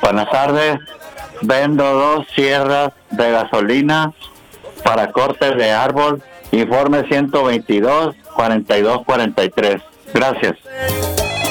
Buenas tardes. Vendo 2 sierras de gasolina para cortes de árbol. Informe 122-4243. Gracias.